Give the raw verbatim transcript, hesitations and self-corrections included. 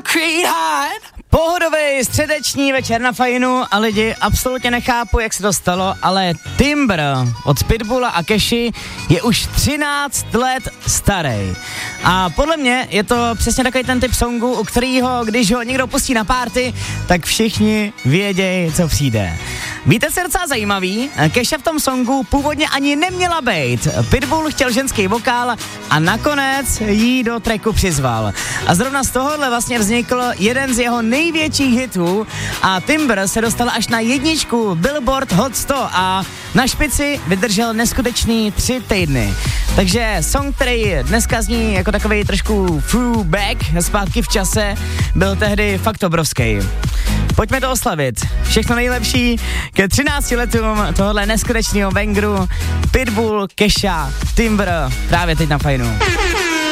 Pohodový středeční večer na Fajnu a lidi, absolutně nechápu, jak se to stalo, ale Timber od Pitbulla a Keši je už třináct let starý. A podle mě je to přesně takový ten typ songu, u kterého, když ho někdo pustí na party, tak všichni vědějí, co přijde. Víte, co je docela zajímavý? Keša v tom songu původně ani neměla bejt. Pitbull chtěl ženský vokál a nakonec jí do tracku přizval. A zrovna z tohohle vlastně vznikl jeden z jeho největších hitů a Timber se dostal až na jedničku Billboard Hot sto a na špici vydržel neskutečný tři týdny. Takže song, který dneska zní jako takovej trošku throwback, zpátky v čase, byl tehdy fakt obrovský. Pojďme to oslavit. Všechno nejlepší ke třinácti letům tohohle neskutečného bangeru Pitbull, Kesha, Timber právě teď na Fajnu.